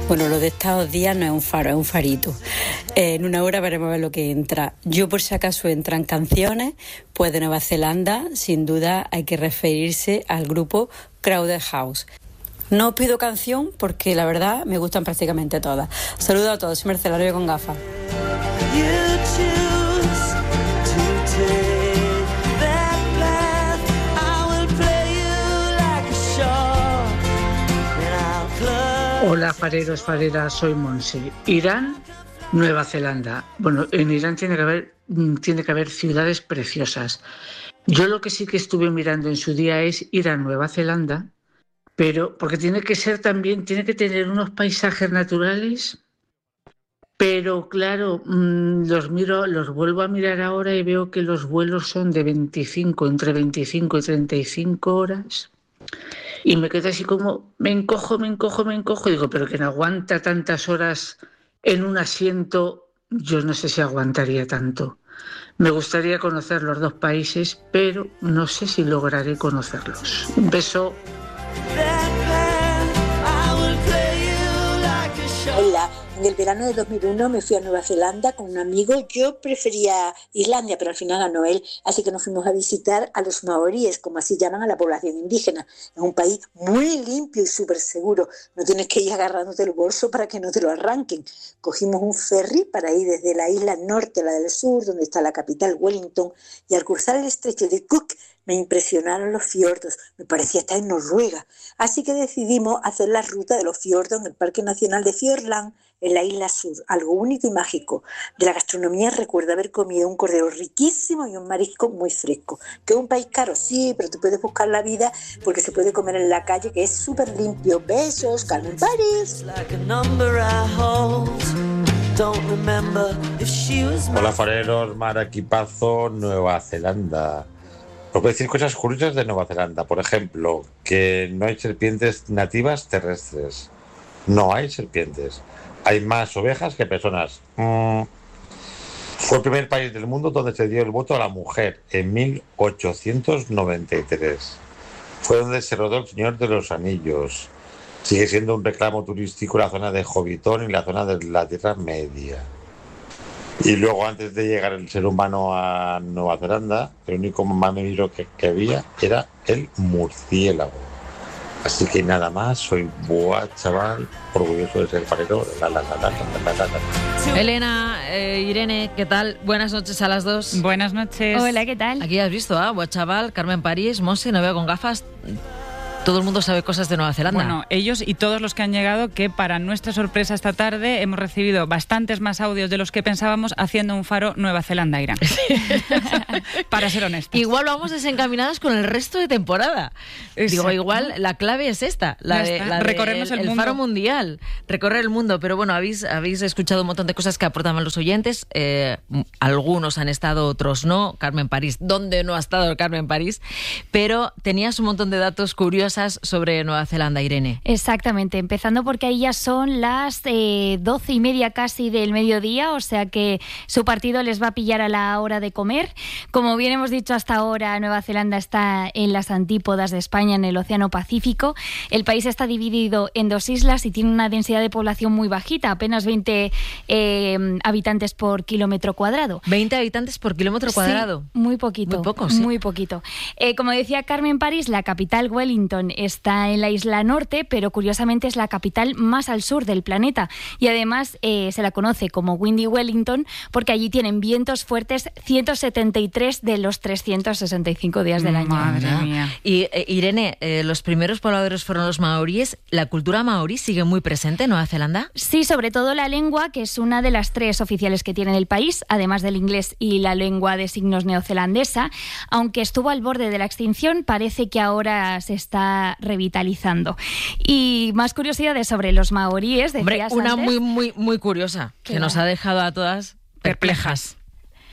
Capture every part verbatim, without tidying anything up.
Bueno, lo de estos días no es un faro, es un farito. Eh, en una hora veremos a ver lo que entra. Yo, por si acaso entran canciones, pues de Nueva Zelanda, sin duda hay que referirse al grupo Crowded House. No os pido canción porque la verdad me gustan prácticamente todas. Saludos a todos, soy Mercenario con gafas. Hola fareros, fareras, soy Monse. Irán, Nueva Zelanda. Bueno, en Irán tiene que haber, tiene que haber ciudades preciosas. Yo lo que sí que estuve mirando en su día es ir a Nueva Zelanda, pero porque tiene que ser también, tiene que tener unos paisajes naturales, pero claro, mmm, los miro, los vuelvo a mirar ahora y veo que los vuelos son de veinticinco, entre veinticinco y treinta y cinco horas. Y me quedo así como, me encojo, me encojo, me encojo. Y digo, pero quien aguanta tantas horas en un asiento, yo no sé si aguantaría tanto. Me gustaría conocer los dos países, pero no sé si lograré conocerlos. Un beso. Hola, en el verano de dos mil uno me fui a Nueva Zelanda con un amigo. Yo prefería Islandia, pero al final ganó él, así que nos fuimos a visitar a los maoríes, como así llaman a la población indígena. Es un país muy limpio y súper seguro. No tienes que ir agarrándote el bolso para que no te lo arranquen. Cogimos un ferry para ir desde la isla norte a la del sur, donde está la capital, Wellington, y al cruzar el estrecho de Cook me impresionaron los fiordos, me parecía estar en Noruega. Así que decidimos hacer la ruta de los fiordos en el Parque Nacional de Fiordland, en la isla sur, algo único y mágico. De la gastronomía recuerdo haber comido un cordero riquísimo y un marisco muy fresco. Que es un país caro, sí, pero tú puedes buscar la vida porque se puede comer en la calle, que es súper limpio. Besos, Carmen París. Hola fareros, Mar Equipazo, Nueva Zelanda. Os voy a decir cosas curiosas de Nueva Zelanda. Por ejemplo, que no hay serpientes nativas terrestres. No hay serpientes. Hay más ovejas que personas. Mm. Fue el primer país del mundo donde se dio el voto a la mujer, en mil ochocientos noventa y tres. Fue donde se rodó El Señor de los Anillos. Sigue siendo un reclamo turístico la zona de Hobbiton y la zona de la Tierra Media. Y luego, antes de llegar el ser humano a Nueva Zelanda, el único mamífero que, que había era el murciélago. Así que nada más, soy Boa Chaval, orgulloso de ser farero. La, la, la, la, la, la, la. Elena, eh, Irene, ¿qué tal? Buenas noches a las dos. Buenas noches. Hola, ¿qué tal? Aquí has visto a ¿eh? Boa Chaval, Carmen París, Monse, no veo con gafas. Todo el mundo sabe cosas de Nueva Zelanda. Bueno, ellos y todos los que han llegado, que para nuestra sorpresa esta tarde hemos recibido bastantes más audios de los que pensábamos haciendo un faro Nueva Zelanda-Irán. Sí. Para ser honestos. Igual vamos desencaminados con el resto de temporada. Exacto. Digo, igual la clave es esta, la de, la de recorrernos el, el, mundo. el faro mundial, recorrer el mundo. Pero bueno, habéis, habéis escuchado un montón de cosas que aportaban los oyentes. Eh, algunos han estado, otros no. Carmen París, ¿dónde no ha estado Carmen París? Pero tenías un montón de datos curiosos sobre Nueva Zelanda, Irene. Exactamente, empezando porque ahí ya son las eh, doce y media casi del mediodía, o sea que su partido les va a pillar a la hora de comer. Como bien hemos dicho hasta ahora, Nueva Zelanda está en las antípodas de España, en el Océano Pacífico. El país está dividido en dos islas y tiene una densidad de población muy bajita, apenas veinte eh, habitantes por kilómetro cuadrado. ¿veinte habitantes por kilómetro cuadrado? Sí, muy poquito. Muy poco, sí. Muy poquito. Eh, como decía Carmen París, la capital Wellington está en la isla norte, pero curiosamente es la capital más al sur del planeta y además eh, se la conoce como Windy Wellington porque allí tienen vientos fuertes ciento setenta y tres de los trescientos sesenta y cinco días del año. Madre mía. Y eh, Irene, eh, los primeros pobladores fueron los maoríes. ¿La cultura maorí sigue muy presente en Nueva Zelanda? Sí, sobre todo la lengua, que es una de las tres oficiales que tiene el país, además del inglés y la lengua de signos neozelandesa. Aunque estuvo al borde de la extinción, parece que ahora se está revitalizando. Y más curiosidades sobre los maoríes. Hombre, una antes. muy, muy, muy curiosa, que claro. Nos ha dejado a todas perplejas.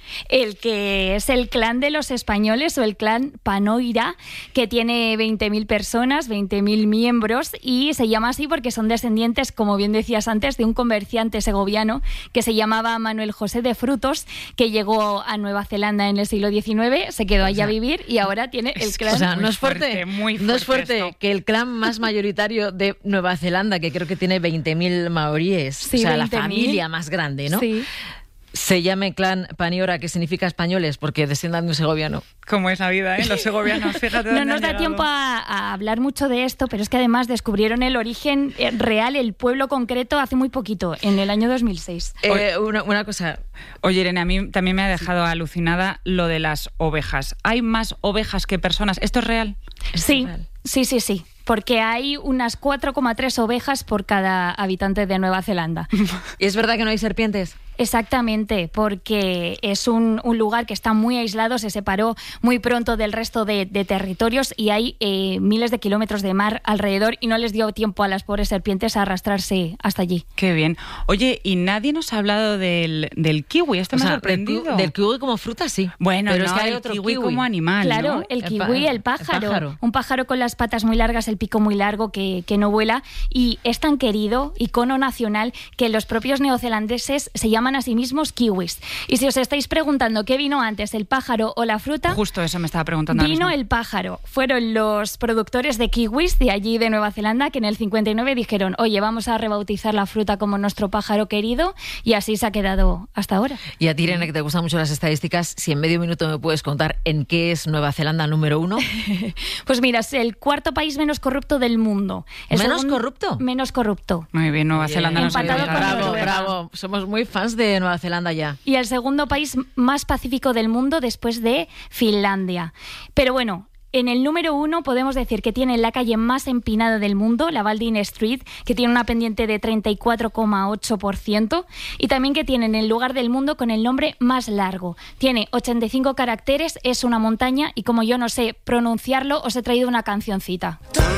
el que es el clan de los españoles o el clan Panoira, que tiene veinte mil personas, veinte mil miembros, y se llama así porque son descendientes, como bien decías antes, de un comerciante segoviano que se llamaba Manuel José de Frutos, que llegó a Nueva Zelanda en el siglo diecinueve, se quedó allá a vivir y ahora tiene el clan. O sea, no es fuerte, fuerte, muy fuerte no es fuerte esto. que el clan más mayoritario de Nueva Zelanda, que creo que tiene veinte mil maoríes, Sí, o sea, la veinte mil. familia más grande, ¿no? Sí. Se llame clan Paniora, que significa españoles, porque desciendan de un segoviano. Como es la vida, ¿eh? Los segovianos, fíjate. No dónde nos han da llegado. tiempo a, a hablar mucho de esto, pero es que además descubrieron el origen eh, real, el pueblo concreto, hace muy poquito, en el año dos mil seis. Eh, una, una cosa, Oye, Irene, a mí también me ha dejado alucinada lo de las ovejas. ¿Hay más ovejas que personas? ¿Esto es real? Sí, sí, sí, sí. Porque hay unas cuatro coma tres ovejas por cada habitante de Nueva Zelanda. ¿y es verdad que no hay serpientes? Exactamente, porque es un, un lugar que está muy aislado, se separó muy pronto del resto de, de territorios y hay eh, miles de kilómetros de mar alrededor y no les dio tiempo a las pobres serpientes a arrastrarse hasta allí. Qué bien. Oye, y nadie nos ha hablado del, del kiwi. Esto O me ha sea, sorprendido. Del, del kiwi como fruta, sí. Bueno, pero no, es que hay el otro kiwi, kiwi como animal, Claro, ¿no? el El kiwi, pa- el pájaro, el pájaro. un pájaro con las patas muy largas, el pico muy largo que, que no vuela y es tan querido, icono nacional, que los propios neozelandeses se llaman a sí mismos kiwis. Y si os estáis preguntando qué vino antes, el pájaro o la fruta, Justo eso me estaba preguntando. ahora vino mismo. el pájaro. Fueron los productores de kiwis de allí de Nueva Zelanda que en el cincuenta y nueve dijeron, oye, vamos a rebautizar la fruta como nuestro pájaro querido, y así se ha quedado hasta ahora. Y a ti, Irene, que te gustan mucho las estadísticas, si en medio minuto me puedes contar en qué es Nueva Zelanda número uno. Pues mira, es el cuarto país menos corrupto del mundo. El ¿Menos segundo- corrupto? Menos corrupto. Muy bien, Nueva Bien. Zelanda nos Empatado ayuda. con Bravo, Noruega. bravo. Somos muy fans de Nueva Zelanda ya. Y el segundo país más pacífico del mundo después de Finlandia. Pero bueno, en el número uno podemos decir que tiene la calle más empinada del mundo, la Baldwin Street, que tiene una pendiente de treinta y cuatro coma ocho por ciento, y también que tiene en el lugar del mundo con el nombre más largo. Tiene ochenta y cinco caracteres, es una montaña, y como yo no sé pronunciarlo, os he traído una cancioncita.